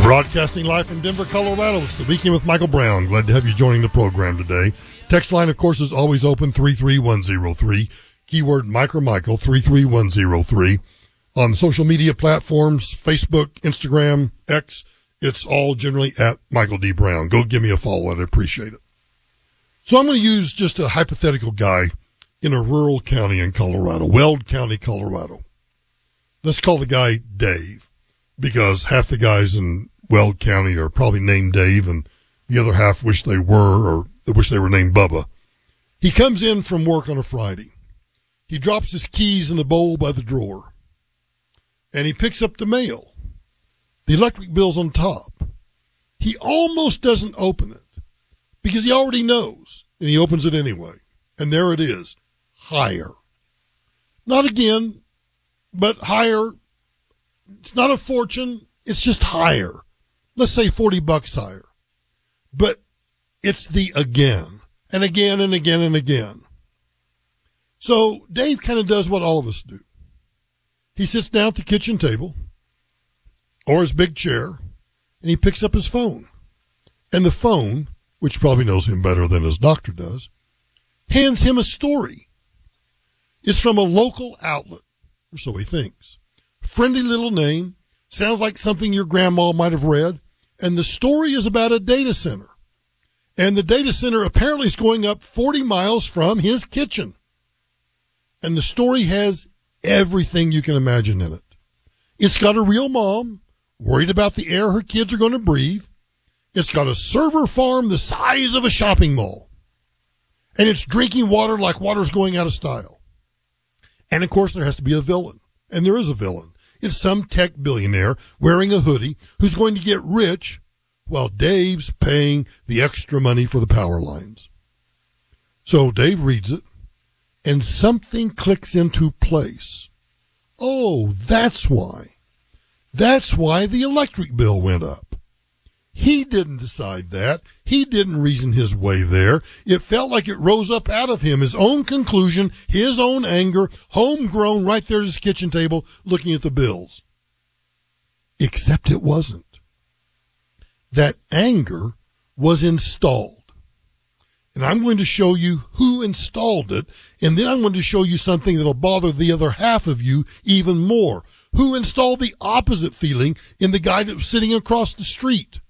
Broadcasting live from Denver, Colorado. It's the Weekend with Michael Brown. Glad to have you joining the program today. Text line, of course, is always open, 33103. Keyword Mike or Michael, 33103. On social media platforms, Facebook, Instagram, X, it's all generally at Michael D. Brown. Go give me a follow. I'd appreciate it. So I'm going to use just a hypothetical guy in a rural county in Colorado, Weld County, Colorado. Let's call the guy Dave, because half the guys in Weld County are probably named Dave, and the other half wish they were, or they wish they were named Bubba. He comes in from work on a Friday. He drops his keys in the bowl by the drawer, and he picks up the mail. The electric bill's on top. He almost doesn't open it because he already knows, and he opens it anyway. And there it is, higher. Not again, but higher. It's not a fortune. It's just higher. Let's say $40 higher. But it's the again and again and again and again. So Dave kind of does what all of us do. He sits down at the kitchen table or his big chair, and he picks up his phone. And the phone, which probably knows him better than his doctor does, hands him a story. It's from a local outlet, or so he thinks. Friendly little name, sounds like something your grandma might have read, and the story is about a data center. And the data center apparently is going up 40 miles from his kitchen. And the story has everything you can imagine in it. It's got a real mom, worried about the air her kids are going to breathe. It's got a server farm the size of a shopping mall. And it's drinking water like water's going out of style. And, of course, there has to be a villain. And there is a villain. It's some tech billionaire wearing a hoodie who's going to get rich while Dave's paying the extra money for the power lines. So Dave reads it, and something clicks into place. Oh, that's why. That's why the electric bill went up. He didn't decide that. He didn't reason his way there. It felt like it rose up out of him, his own conclusion, his own anger, homegrown right there at his kitchen table, looking at the bills. Except it wasn't. That anger was installed. And I'm going to show you who installed it, and then I'm going to show you something that'll bother the other half of you even more. Who installed the opposite feeling in the guy that was sitting across the street?